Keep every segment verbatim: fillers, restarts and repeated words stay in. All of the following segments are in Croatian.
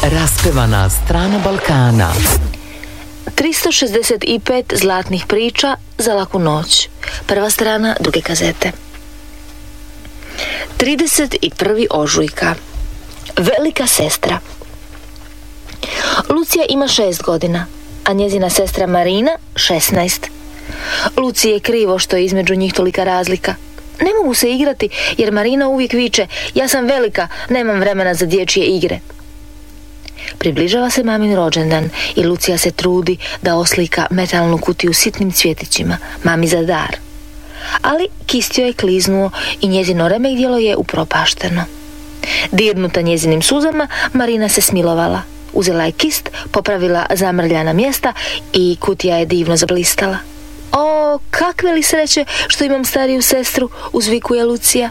Raspevana strana Balkana. tristo šezdeset pet zlatnih priča za laku noć. Prva strana druge kazete. trideset prvi ožujka. Velika sestra. Lucija ima šest godina, a njezina sestra Marina šesnaest. Luciji je krivo što je između njih tolika razlika. Ne mogu se igrati jer Marina uvijek viče: ja sam velika, nemam vremena za dječje igre. Približava se mamin rođendan i Lucija se trudi da oslika metalnu kutiju sitnim cvjetićima, mami za dar. Ali kist joj je kliznuo i njezino remegdjelo je upropašteno. Dirnuta njezinim suzama, Marina se smilovala. Uzela je kist, popravila zamrljana mjesta i kutija je divno zablistala. O, kakve li sreće što imam stariju sestru, uzvikuje Lucija.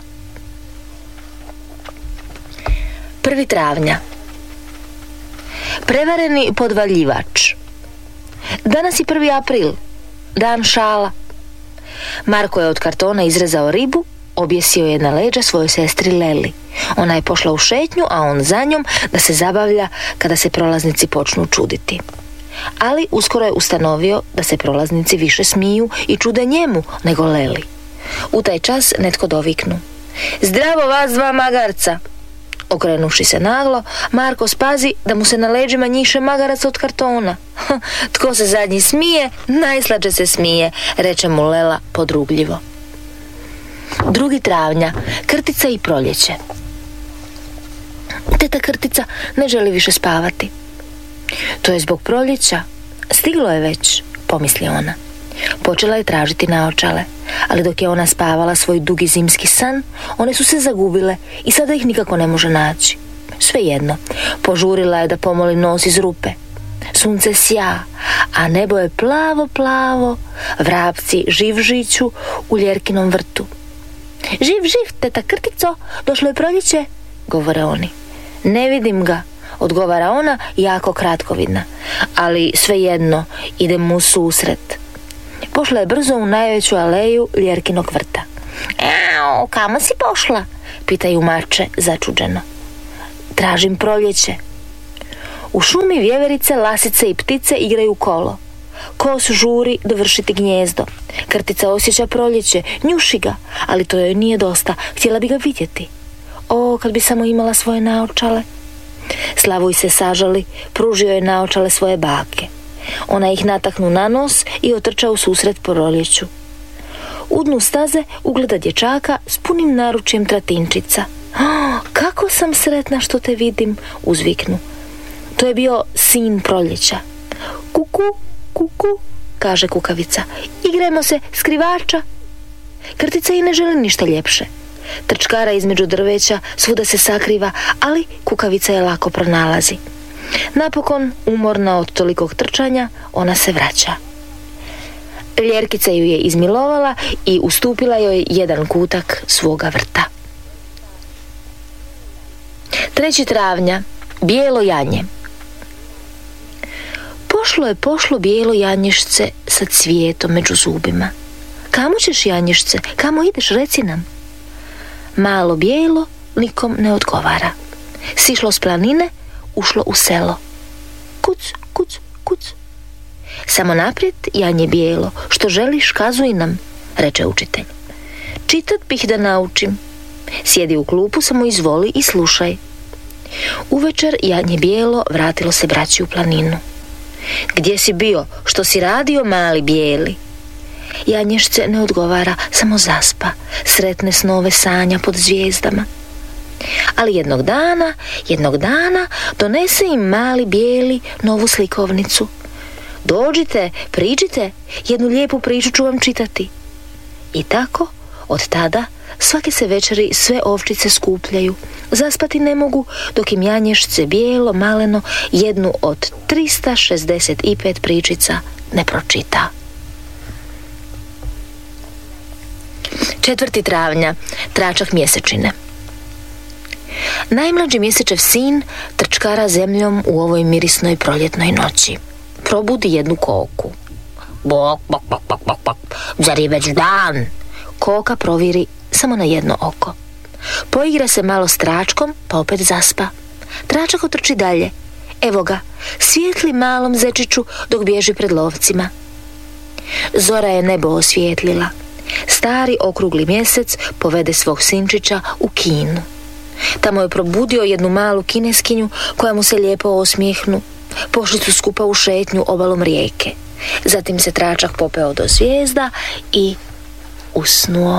prvi travnja. Prevareni podvaljivač. Danas je prvi april, dan šala. Marko je od kartona izrezao ribu, objesio je na leđa svojoj sestri Leli. Ona je pošla u šetnju, a on za njom da se zabavlja kada se prolaznici počnu čuditi. Ali uskoro je ustanovio da se prolaznici više smiju i čude njemu nego Leli. U taj čas netko doviknu: zdravo vas dva magarca! Okrenuši se naglo, Marko spazi da mu se na leđima njiše magarac od kartona. Tko se zadnji smije, najslađe se smije, reče mu Lela podrugljivo. drugi travnja. Krtica i proljeće. Teta Krtica ne želi više spavati. To je zbog proljeća. Stiglo je već, pomisli ona. Počela je tražiti naočale, ali dok je ona spavala svoj dugi zimski san, one su se zagubile i sada ih nikako ne može naći. Svejedno, požurila je da pomoli nos iz rupe. Sunce sja, a nebo je plavo, plavo, vrapci živžiću u Ljerkinom vrtu. Živ, živ, teta Krtico, došlo je proljeće, govore oni. Ne vidim ga, odgovara ona, jako kratkovidna, ali svejedno, idem mu u susret. Pošla je brzo u najveću aleju Ljerkinog vrta. Eau, kamo si pošla? Pitaju mače začuđeno. Tražim proljeće. U šumi vjeverice, lasice i ptice igraju kolo. Kos žuri dovršiti gnjezdo. Krtica osjeća proljeće, njuši ga, ali to joj nije dosta, htjela bi ga vidjeti. O, kad bi samo imala svoje naočale. Slavuj se sažali, pružio je naočale svoje bake. Ona ih nataknu na nos i otrča u susret proljeću. U dnu staze ugleda dječaka s punim naručjem tratinčica. Oh, kako sam sretna što te vidim, uzviknu. To je bio sin proljeća. Kuku, kuku, kaže kukavica. Igrajmo se, skrivača. Krtica i ne želi ništa ljepše. Trčkara između drveća, svuda se sakriva, ali kukavica je lako pronalazi. Napokon, umorna od tolikog trčanja, ona se vraća. Ljerkica ju je izmilovala i ustupila joj jedan kutak svoga vrta. treći travnja. Bijelo janje. Pošlo je pošlo bijelo janješce sa cvijetom među zubima. Kamo ćeš, janješce? Kamo ideš, reci nam? Malo bijelo nikom ne odgovara. Sišlo s planine, ušlo u selo. Kuc, kuc, kuc. Samo naprijed, janje bijelo, što želiš, kazuj nam, reče učitelj. Čitat bih da naučim. Sjedi u klupu, samo izvoli i slušaj. Uvečer janje bijelo vratilo se braći u planinu. Gdje si bio, što si radio, mali bijeli? Janješce ne odgovara, samo zaspa, sretne snove sanja pod zvijezdama. Ali jednog dana, jednog dana donese im mali bijeli novu slikovnicu. Dođite, priđite, jednu lijepu priču ću vam čitati. I tako, od tada, svake se večeri sve ovčice skupljaju. Zaspati ne mogu, dok im janješce bijelo, maleno, jednu od tristo šezdeset pet pričica ne pročita. četvrti travnja. Tračak mjesečine. Najmlađi mjesečev sin trčkara zemljom u ovoj mirisnoj proljetnoj noći. Probudi jednu koku. Bok, bok, bok, bok, bok, bok. Zar je već dan? Koka proviri samo na jedno oko. Poigra se malo s tračkom, pa opet zaspa. Tračak otrči dalje. Evo ga, svijetli malom zečiću dok bježi pred lovcima. Zora je nebo osvijetlila. Stari okrugli mjesec povede svog sinčića u Kinu. Tamo je probudio jednu malu kineskinju koja mu se lijepo osmijehnu. Pošli su skupa u šetnju obalom rijeke. Zatim se tračak popeo do zvijezda i usnuo.